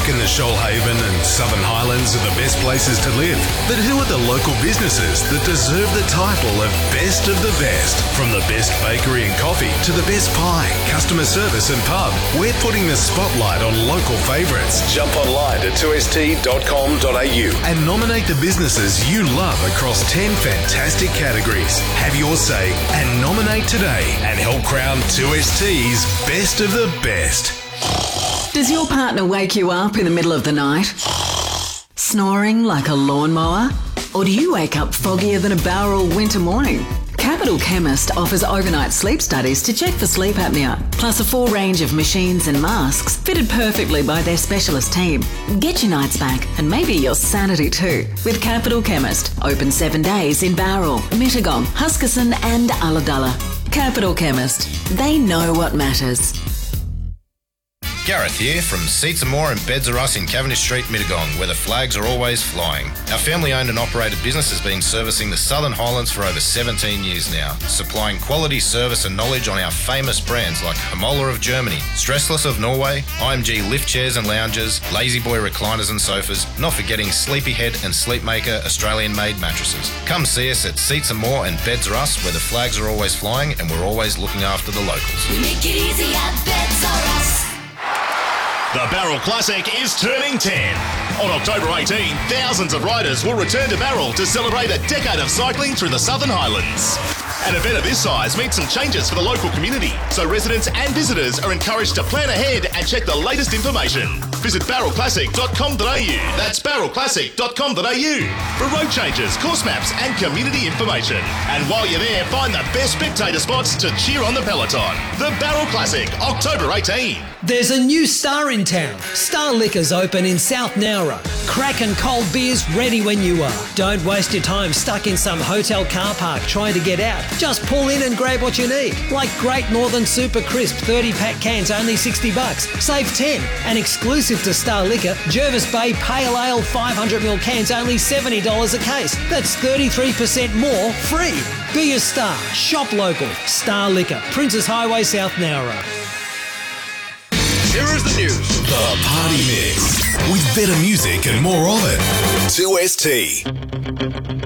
reckon the Shoalhaven and Southern Highlands are the best places to live. But who are the local businesses that deserve the title of best of the best? From the best bakery and coffee to the best pie, customer service and pub, we're putting the spotlight on local favourites. Jump online to 2st.com.au and nominate the businesses you love across 10 fantastic categories. Have your say and nominate today and help crown 2ST's best of the best. Does your partner wake you up in the middle of the night? Snoring like a lawnmower? Or do you wake up foggier than a Bowral winter morning? Capital Chemist offers overnight sleep studies to check for sleep apnea, plus a full range of machines and masks fitted perfectly by their specialist team. Get your nights back and maybe your sanity too with Capital Chemist. Open 7 days in Bowral, Mittagong, Huskisson and Ulladulla. Capital Chemist. They know what matters. Gareth here from Seats and More and Beds Are Us in Cavendish Street, Mittagong, where the flags are always flying. Our family-owned and operated business has been servicing the Southern Highlands for over 17 years now, supplying quality service and knowledge on our famous brands like Hamola of Germany, Stressless of Norway, IMG lift chairs and lounges, Lazy Boy recliners and sofas, not forgetting Sleepyhead and Sleepmaker Australian-made mattresses. Come see us at Seats and More and Beds Are Us, where the flags are always flying and we're always looking after the locals. We make it easy at Beds Are Us. The Barrel Classic is turning 10. On October 18, thousands of riders will return to Barrel to celebrate a decade of cycling through the Southern Highlands. An event of this size means some changes for the local community, so residents and visitors are encouraged to plan ahead and check the latest information. Visit barrelclassic.com.au. That's barrelclassic.com.au for road changes, course maps and community information. And while you're there, find the best spectator spots to cheer on the peloton. The Barrel Classic, October 18. There's a new Star in town. Star Liquors open in South Nowra. Crack and cold beers ready when you are. Don't waste your time stuck in some hotel car park trying to get out. Just pull in and grab what you need. Like Great Northern Super Crisp 30-pack cans only $60. Save 10. And exclusive to Star Liquor, Jervis Bay Pale Ale 500ml cans only $70 a case. That's 33% more free. Be a star. Shop local. Star Liquor. Princess Highway, South Nowra. Here is the news. The Party Mix. With better music and more of it. 2ST.